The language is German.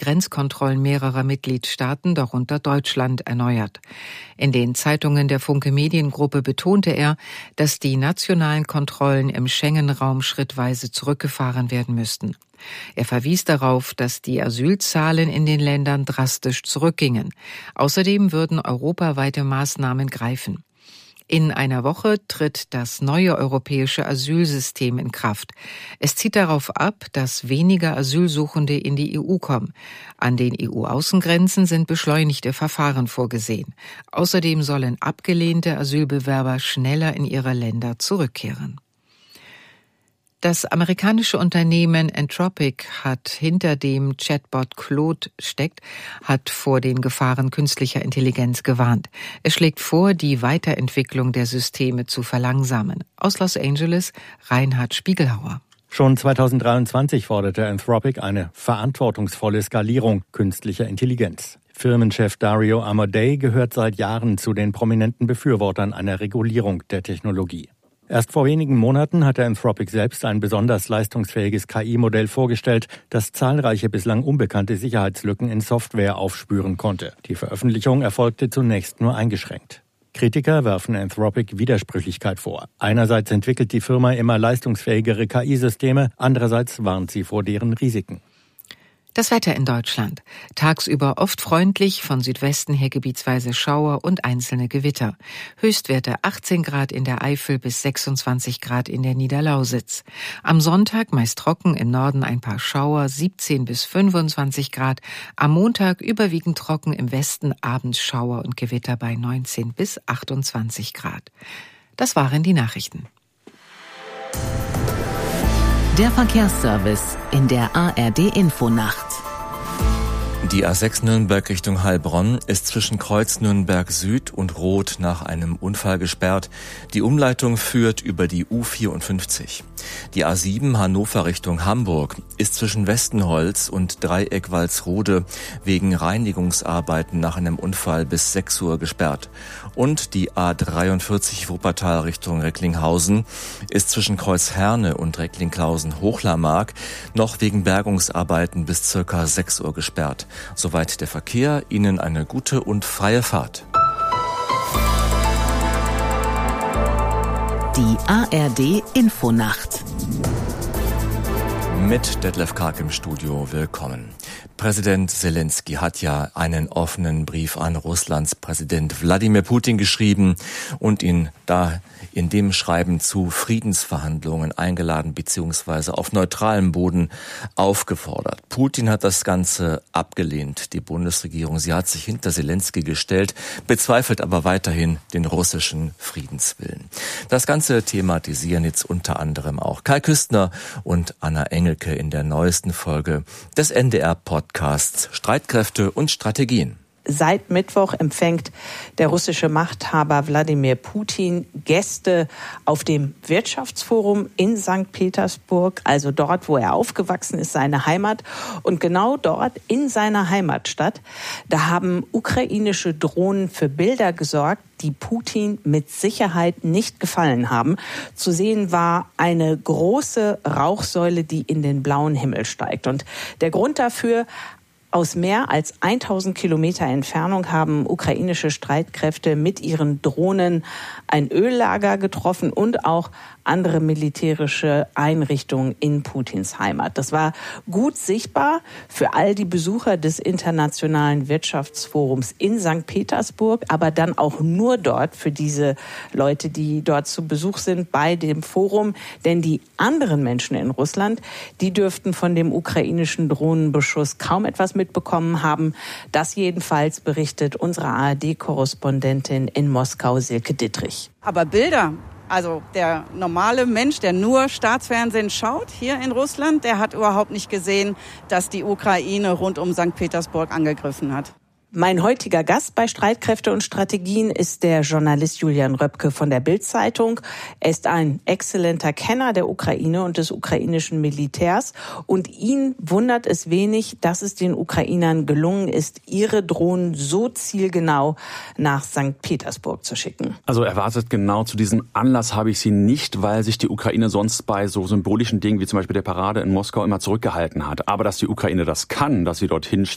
Grenzkontrollen mehrerer Mitgliedstaaten, darunter Deutschland, erneuert. In den Zeitungen der Funke Mediengruppe betonte er, dass die nationalen Kontrollen im Schengen-Raum schrittweise zurückgefahren werden müssten. Er verwies darauf, dass die Asylzahlen in den Ländern drastisch zurückgingen. Außerdem würden europaweite Maßnahmen greifen. In einer Woche tritt das neue europäische Asylsystem in Kraft. Es zielt darauf ab, dass weniger Asylsuchende in die EU kommen. An den EU-Außengrenzen sind beschleunigte Verfahren vorgesehen. Außerdem sollen abgelehnte Asylbewerber schneller in ihre Länder zurückkehren. Das amerikanische Unternehmen Anthropic hat hinter dem Chatbot Claude steckt, hat vor den Gefahren künstlicher Intelligenz gewarnt. Es schlägt vor, die Weiterentwicklung der Systeme zu verlangsamen. Aus Los Angeles, Reinhard Spiegelhauer. Schon 2023 forderte Anthropic eine verantwortungsvolle Skalierung künstlicher Intelligenz. Firmenchef Dario Amodei gehört seit Jahren zu den prominenten Befürwortern einer Regulierung der Technologie. Erst vor wenigen Monaten hatte Anthropic selbst ein besonders leistungsfähiges KI-Modell vorgestellt, das zahlreiche bislang unbekannte Sicherheitslücken in Software aufspüren konnte. Die Veröffentlichung erfolgte zunächst nur eingeschränkt. Kritiker werfen Anthropic Widersprüchlichkeit vor. Einerseits entwickelt die Firma immer leistungsfähigere KI-Systeme, andererseits warnt sie vor deren Risiken. Das Wetter in Deutschland. Tagsüber oft freundlich, von Südwesten her gebietsweise Schauer und einzelne Gewitter. Höchstwerte 18 Grad in der Eifel bis 26 Grad in der Niederlausitz. Am Sonntag meist trocken, im Norden ein paar Schauer, 17 bis 25 Grad. Am Montag überwiegend trocken, im Westen abends Schauer und Gewitter bei 19 bis 28 Grad. Das waren die Nachrichten. Der Verkehrsservice in der ARD-Infonacht. Die A6 Nürnberg Richtung Heilbronn ist zwischen Kreuz Nürnberg Süd und Roth nach einem Unfall gesperrt. Die Umleitung führt über die U54. Die A7 Hannover Richtung Hamburg ist zwischen Westenholz und Dreieck Walsrode wegen Reinigungsarbeiten nach einem Unfall bis 6 Uhr gesperrt. Und die A43 Wuppertal Richtung Recklinghausen ist zwischen Kreuz Herne und Recklinghausen Hochlarmark noch wegen Bergungsarbeiten bis circa 6 Uhr gesperrt. Soweit der Verkehr. Ihnen eine gute und freie Fahrt. Die ARD-Infonacht. Mit Detlef Karg im Studio. Willkommen. Präsident Zelensky hat ja einen offenen Brief an Russlands Präsident Wladimir Putin geschrieben und ihn da in dem Schreiben zu Friedensverhandlungen eingeladen bzw. auf neutralem Boden aufgefordert. Putin hat das Ganze abgelehnt. Die Bundesregierung, sie hat sich hinter Zelensky gestellt, bezweifelt aber weiterhin den russischen Friedenswillen. Das Ganze thematisieren jetzt unter anderem auch Kai Küstner und Anna Engelke in der neuesten Folge des NDR-Podcasts Streitkräfte und Strategien. Seit Mittwoch empfängt der russische Machthaber Wladimir Putin Gäste auf dem Wirtschaftsforum in St. Petersburg, also dort, wo er aufgewachsen ist, seine Heimat. Und genau dort in seiner Heimatstadt, da haben ukrainische Drohnen für Bilder gesorgt, die Putin mit Sicherheit nicht gefallen haben. Zu sehen war eine große Rauchsäule, die in den blauen Himmel steigt. Und der Grund dafür: aus mehr als 1000 Kilometer Entfernung haben ukrainische Streitkräfte mit ihren Drohnen ein Öllager getroffen und auch andere militärische Einrichtungen in Putins Heimat. Das war gut sichtbar für all die Besucher des Internationalen Wirtschaftsforums in St. Petersburg, aber dann auch nur dort für diese Leute, die dort zu Besuch sind bei dem Forum. Denn die anderen Menschen in Russland, die dürften von dem ukrainischen Drohnenbeschuss kaum etwas mitbekommen haben. Das jedenfalls berichtet unsere ARD-Korrespondentin in Moskau, Silke Dittrich. Aber Bilder, also der normale Mensch, der nur Staatsfernsehen schaut hier in Russland, der hat überhaupt nicht gesehen, dass die Ukraine rund um St. Petersburg angegriffen hat. Mein heutiger Gast bei Streitkräfte und Strategien ist der Journalist Julian Röpke von der Bild-Zeitung. Er ist ein exzellenter Kenner der Ukraine und des ukrainischen Militärs. Und ihn wundert es wenig, dass es den Ukrainern gelungen ist, ihre Drohnen so zielgenau nach St. Petersburg zu schicken. Also erwartet genau zu diesem Anlass habe ich sie nicht, weil sich die Ukraine sonst bei so symbolischen Dingen wie zum Beispiel der Parade in Moskau immer zurückgehalten hat. Aber dass die Ukraine das kann, dass sie dorthin